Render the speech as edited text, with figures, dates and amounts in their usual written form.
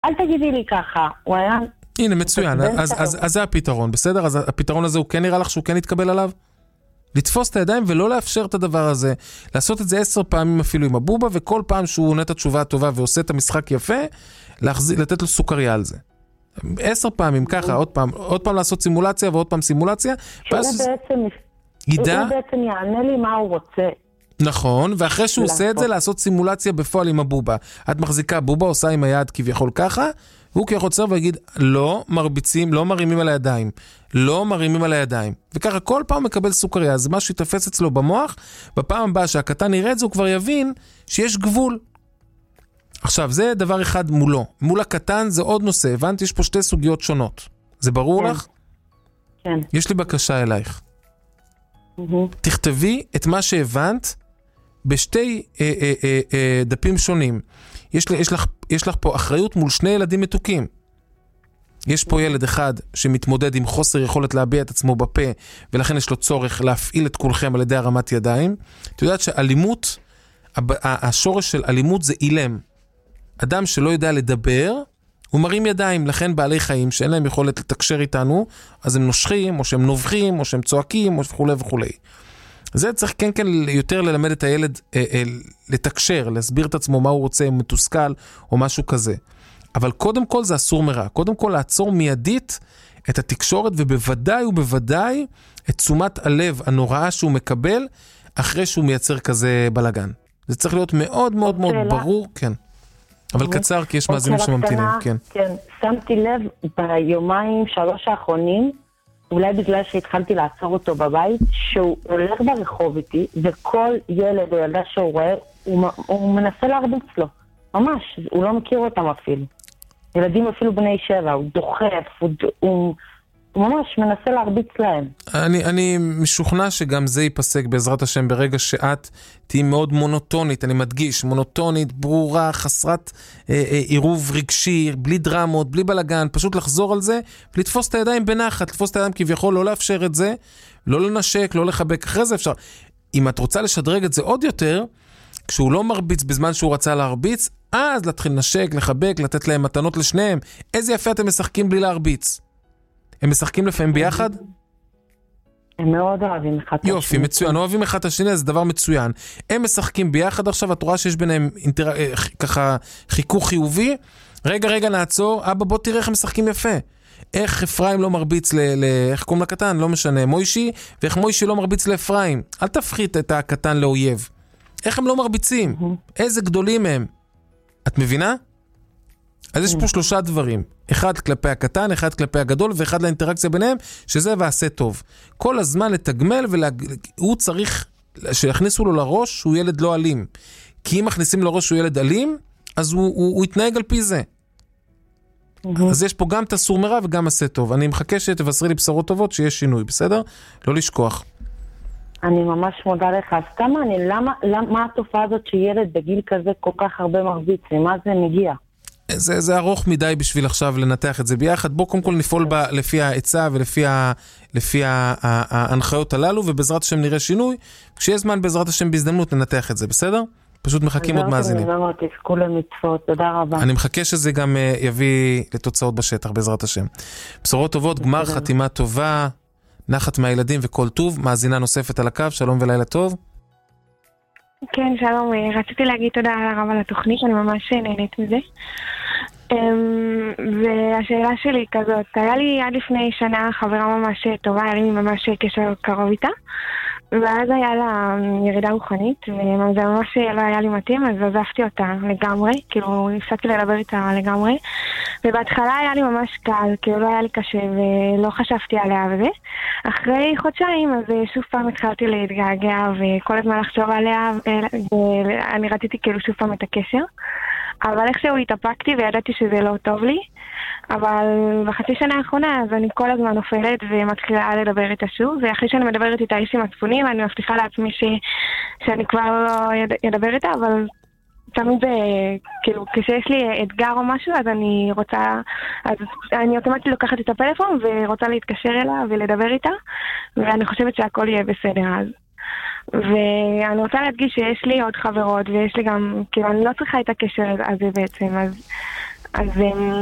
אל תגידי לי ככה, הוא היה... הנה, מצוין, אז זה הפתרון, בסדר? אז הפתרון הזה הוא כן נראה לך שהוא כן יתקבל עליו? לתפוס את הידיים ולא לאפשר את הדבר הזה, לעשות את זה 10 פעמים אפילו עם הבובה, וכל פעם שהוא עונה את התשובה הטובה ועושה את המשחק יפה, לתת לו סוכריה על זה. 10 פעמים, ככה, עוד פעם לעשות סימולציה ועוד פעם סימולציה, הוא בעצם יענה לי מה הוא רוצה. נכון, ואחרי שהוא עושה את זה, לעשות סימולציה בפועל עם הבובה. את מחזיקה בובה, עושה עם היד כביכול ככה, והוא כביכול עוצר ויגיד, לא מרביצים, לא מרימים על הידיים. לא מרימים על הידיים. וככה כל פעם מקבל סוכריה, זה משהו יתפס אצלו במוח, בפעם הבאה שהקטן יראה את זה, הוא כבר יבין שיש גבול. עכשיו, זה דבר אחד מולו. מול הקטן זה עוד נושא, הבנתי, יש פה 2 סוגיות שונות. זה ברור לך? כן. יש לי בקשה אלייך. תכתבי את מה שהבנת, בשתי דפים שונים. יש לך פה אחריות מול 2 ילדים מתוקים. יש פה ילד אחד שמתמודד עם חוסר יכולת להביע את עצמו בפה, ולכן יש לו צורך להפעיל את כולכם על ידי הרמת ידיים. את יודעת שאלימות, השורש של אלימות זה אילם. אדם שלא יודע לדבר, הוא מרים ידיים, לכן בעלי חיים שאין להם יכולת לתקשר איתנו, אז הם נושכים, או שהם נובחים, או שהם צועקים, או וכו' וכו'. זה צריך כן יותר ללמד את הילד לתקשר, להסביר את עצמו מה הוא רוצה, אם מתוסכל או משהו כזה. אבל קודם כל זה אסור מרע. קודם כל לעצור מיידית את התקשורת, ובוודאי ובוודאי את תשומת הלב הנוראה שהוא מקבל, אחרי שהוא מייצר כזה בלגן. זה צריך להיות מאוד מאוד מאוד ברור, כן. אבל קצר, כי יש מאזינים שממתינים, כן. כן, שמתי לב ביומיים 3 האחרונים, אולי בגלל שהתחלתי לעצור אותו בבית, שהוא הולך ברחוב איתי, וכל ילד או ילדה שהוא רואה, הוא מנסה להרביץ לו. ממש, הוא לא מכיר אותם אפילו. ילדים אפילו בני 7, הוא דוחף, הוא ממש מנסה להרביץ להם. אני משוכנע שגם זה ייפסק בעזרת השם ברגע שאת תהי מאוד מונוטונית, אני מדגיש, מונוטונית, ברורה, חסרת עירוב רגשי, בלי דרמות, בלי בלגן, פשוט לחזור על זה ולתפוס את הידיים בנחת, לתפוס את הידיים כביכול, לא לאפשר את זה, לא לנשק, לא לחבק, אחרי זה אפשר. אם את רוצה לשדרג את זה עוד יותר, כשהוא לא מרביץ בזמן שהוא רצה להרביץ, אז להתחיל לנשק, לחבק, לתת להם מתנות לשניהם. איזה יפה אתם משחקים בלי להרביץ. הם משחקים לפעמים ביחד? הם מאוד אוהבים אחד את השני. יופי, מצוין. אוהבים אחד את השני, זה דבר מצוין. הם משחקים ביחד עכשיו, את רואה שיש ביניהם ככה חיכוך חיובי. רגע, נעצור. אבא, בוא תראה איך הם משחקים יפה. איך אפרים לא מרביץ איך קוראים לקטן? לא משנה, מוישי, ואיך מוישי לא מרביץ לאפרים. אל תפחית את הקטן לאויב. איך הם לא מרביצים? איזה גדולים הם. את מבינה? אז יש פה 3 דברים. 1 כלפי הקטן, 1 כלפי הגדול, ו1 לאינטראקציה ביניהם, שזה ועשה טוב. כל הזמן לתגמל, הוא צריך שיכניסו לו לראש שהוא ילד לא אלים. כי אם מכניסים לו לראש שהוא ילד אלים, אז הוא יתנהג על פי זה. אז יש פה גם את הסור מרע וגם עשה טוב. אני מחכה שתבשרי לי בשורות טובות שיש שינוי, בסדר? לא לשכוח. אני ממש מודה לך. אז כמה למה התופעה הזאת שילד בגיל כזה כל כך הרבה מרביץ? למה זה מגיע? זה ארוך מדי בשביל עכשיו לנתח את זה ביחד. בוא קודם כל נפעול לפי העצה ולפי ההנחיות הללו, ובעזרת השם נראה שינוי. כשיש זמן בעזרת השם בהזדמנות ננתח את זה, בסדר? פשוט מחכים עוד מאזינים. תזכו למצוות, תודה רבה. אני מחכה שזה גם יביא לתוצאות בשטח בעזרת השם. בשורות טובות, גמר חתימה טובה, נחת מהילדים וכל טוב. מאזינה נוספת על הקו, שלום ולילה טוב. כן, שלום, רציתי להגיד תודה רבה לתוכנית, אני ממש נהנית מזה. והשאלה שלי היא כזאת, היה לי עד לפני שנה חברה ממש טובה, היה לי ממש קשר קרוב איתה, ואז היה לה ירידה רוחנית, וזה ממש לא היה לי מתאים, אז עזבתי אותה לגמרי, כאילו הפסקתי לדבר איתה לגמרי, ובהתחלה היה לי ממש קל, כאילו לא היה לי קשה, ולא חשבתי עליה וזה. אחרי חודשיים, אז שוב פעם התחלתי להתגעגע, וכל הזמן לחשוב עליה, ואני רציתי כאילו שוב פעם את הקשר. אבל איכשהו התאפקתי וידעתי שזה לא טוב לי, אבל בחצי שנה האחרונה אז אני כל הזמן נופלת ומתחילה לדבר איתה שוב, ואחרי שאני מדברת איתה יש לי מצפונים, אני מבטיחה לעצמי שאני כבר לא אדבר איתה, אבל תמיד כאילו כשיש לי אתגר או משהו אז אני אוטומטית לוקחת את הפלאפון ורוצה להתקשר אליה ולדבר איתה, ואני חושבת שהכל יהיה בסדר אז. ואני רוצה להדגיש שיש לי עוד חברות ויש לי גם, כאילו אני לא צריכה את הקשר הזה בעצם, אז אז